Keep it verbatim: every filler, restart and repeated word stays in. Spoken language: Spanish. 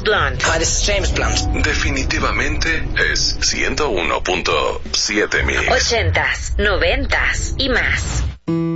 Blunt. Hi, this is James Blunt. Definitivamente es ciento uno punto siete Mix. Ochentas, noventas y más.